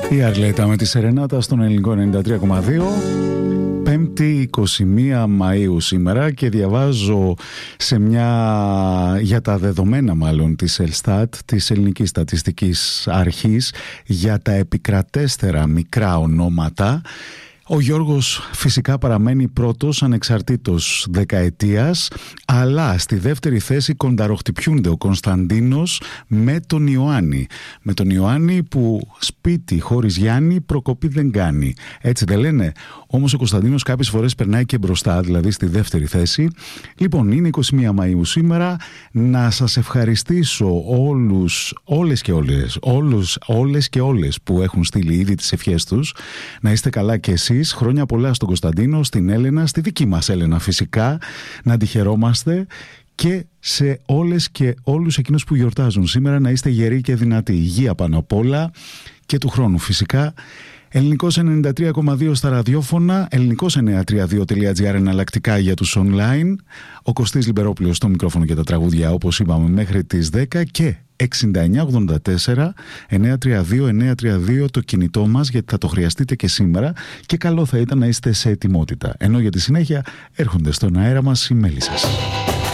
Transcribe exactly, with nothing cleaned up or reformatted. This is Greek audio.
Η Αρλέτα με τη Σερενάτα στον ελληνικό ενενήντα τρία κόμμα δύο. Πέμπτη εικοστή πρώτη Μαΐου σήμερα και διαβάζω σε μια, για τα δεδομένα μάλλον της Ελστάτ, της Ελληνικής Στατιστικής Αρχής, για τα επικρατέστερα μικρά ονόματα. Ο Γιώργος φυσικά παραμένει πρώτος ανεξαρτήτως δεκαετίας, αλλά στη δεύτερη θέση κονταροχτυπιούνται ο Κωνσταντίνος με τον Ιωάννη. Με τον Ιωάννη που σπίτι χωρίς Γιάννη προκοπή δεν κάνει. Έτσι δεν λένε? Όμως ο Κωνσταντίνος κάποιες φορές περνάει και μπροστά, δηλαδή στη δεύτερη θέση. Λοιπόν, είναι εικοστή πρώτη Μαΐου σήμερα. Να σας ευχαριστήσω όλους, όλες και όλες, όλους, όλες και όλες που έχουν στείλει ήδη τις ευχές τους. Να είστε καλά και εσείς. Χρόνια πολλά στον Κωνσταντίνο, στην Έλενα, στη δική μας Έλενα φυσικά. Να τη χαιρόμαστε. Και σε όλες και όλους εκείνους που γιορτάζουν σήμερα να είστε γεροί και δυνατοί. Υγεία πάνω απ' όλα και του χρόνου φυσικά. Ελληνικός ενενήντα τρία κόμμα δύο στα ραδιόφωνα, ελληνικός εννιακόσια τριάντα δύο τελεία τζι άρ εναλλακτικά για τους online. Ο Κωστής Λιμπερόπουλος στο μικρόφωνο και τα τραγούδια, όπως είπαμε, μέχρι τις δέκα και εξήντα εννιά ογδόντα τέσσερα εννιακόσια τριάντα δύο εννιακόσια τριάντα δύο το κινητό μας, γιατί θα το χρειαστείτε και σήμερα και καλό θα ήταν να είστε σε ετοιμότητα. Ενώ για τη συνέχεια έρχονται στον αέρα μας οι μέλισσες.